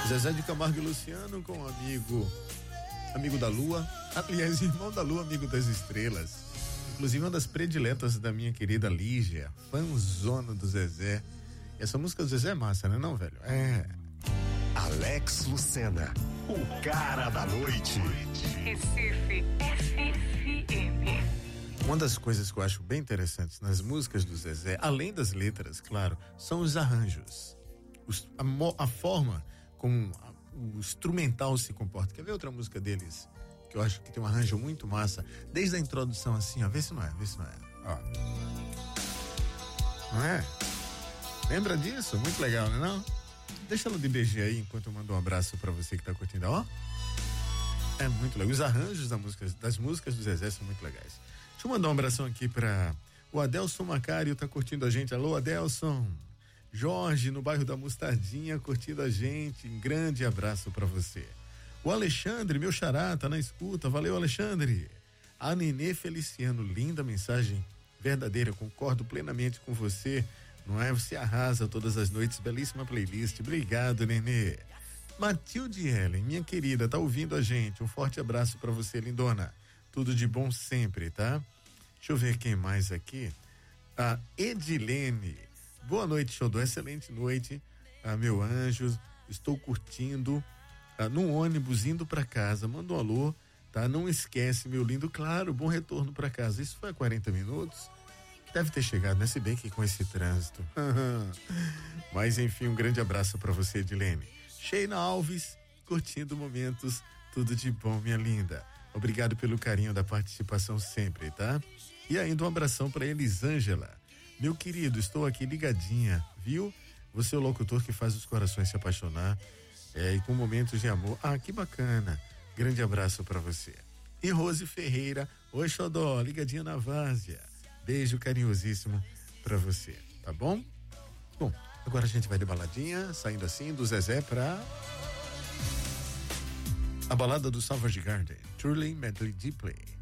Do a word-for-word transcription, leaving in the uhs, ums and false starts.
Zezé de Camargo e Luciano com o amigo, amigo da Lua, aliás, irmão da Lua, amigo das estrelas. Inclusive uma das prediletas da minha querida Lígia, fãzona do Zezé. E essa música do Zezé é massa, né não, velho? É. Alex Lucena, o cara da noite. Recife F F M. Uma das coisas que eu acho bem interessantes nas músicas do Zezé, além das letras, claro, são os arranjos. Os, a, a forma como a, o instrumental se comporta. Quer ver outra música deles? Que eu acho que tem um arranjo muito massa. Desde a introdução assim, ó. Vê se não é, vê se não é. Ó. Não é? Lembra disso? Muito legal, né não? Deixa ela de B G aí enquanto eu mando um abraço pra você que tá curtindo, ó. É muito legal. Os arranjos da música, das músicas do Zezé são muito legais. Deixa eu mandar um abração aqui pra o Adelson Macário, tá curtindo a gente. Alô, Adelson. Jorge, no bairro da Mostardinha, curtindo a gente. Um grande abraço pra você. O Alexandre, meu xará, tá na escuta. Valeu, Alexandre. A Nenê Feliciano, linda mensagem, verdadeira, concordo plenamente com você. Não é? Você arrasa todas as noites, belíssima playlist. Obrigado, Nenê. Matilde Ellen, minha querida, tá ouvindo a gente. Um forte abraço pra você, lindona. Tudo de bom sempre, tá? Deixa eu ver quem mais aqui. A Edilene. Boa noite, Xodó. Excelente noite, ah, meu anjo. Estou curtindo ah, num ônibus indo pra casa. Manda um alô, tá? Não esquece, meu lindo. Claro, bom retorno pra casa. Isso foi há quarenta minutos. Deve ter chegado, né? Se bem que com esse trânsito. Mas enfim, um grande abraço pra você, Edilene. Sheila Alves, curtindo momentos. Tudo de bom, minha linda. Obrigado pelo carinho da participação sempre, tá? E ainda um abração pra Elisângela. Meu querido, estou aqui ligadinha, viu? Você é o locutor que faz os corações se apaixonar, é, e com momentos de amor. Ah, que bacana. Grande abraço pra você. E Rose Ferreira, oi Xodó, ligadinha na várzea. Beijo carinhosíssimo pra você, tá bom? Bom, agora a gente vai de baladinha, saindo assim do Zezé pra a balada do Savage Garden, Truly Medley Deeply.